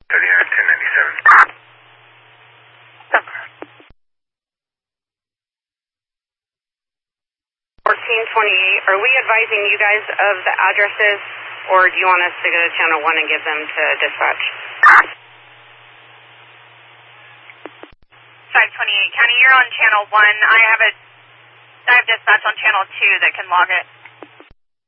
1097. 1428, are we advising you guys of the addresses, or do you want us to go to channel 1 and give them to dispatch? 528, County, you're on channel 1. I have dispatch on channel 2 that can log it.